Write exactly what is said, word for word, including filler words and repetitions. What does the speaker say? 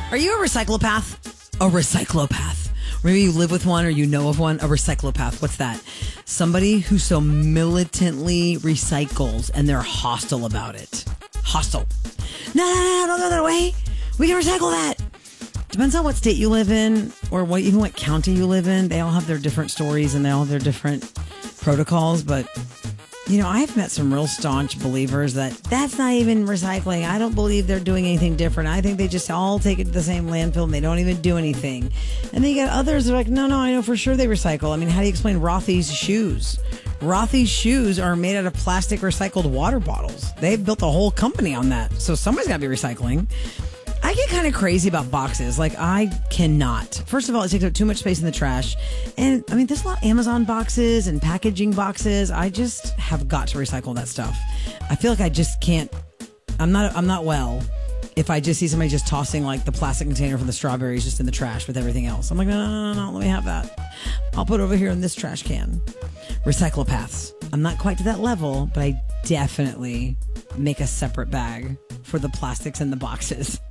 Are you a recyclopath? A recyclopath. Maybe you live with one or you know of one. A recyclopath. What's that? Somebody who so militantly recycles and they're hostile about it. Hostile. No, no, no, don't go that way. We can recycle that. Depends on what state you live in or what, even what county you live in. They all have their different stories and they all have their different protocols. But, you know, I've met some real staunch believers that that's not even recycling. I don't believe they're doing anything different. I think they just all take it to the same landfill and they don't even do anything. And then you got others that are like, no, no, I know for sure they recycle. I mean, how do you explain Rothy's shoes? Rothy's shoes are made out of plastic recycled water bottles. They've built a whole company on that. So somebody's got to be recycling. I get kind of crazy about boxes. Like, I cannot. First of all, it takes up too much space in the trash. And, I mean, there's a lot of Amazon boxes and packaging boxes. I just have got to recycle that stuff. I feel like I just can't. I'm not I'm not well if I just see somebody just tossing, like, the plastic container for the strawberries just in the trash with everything else. I'm like, no, no, no, no, let me have that. I'll put it over here in this trash can. Recyclopaths. I'm not quite to that level, but I definitely make a separate bag for the plastics and the boxes.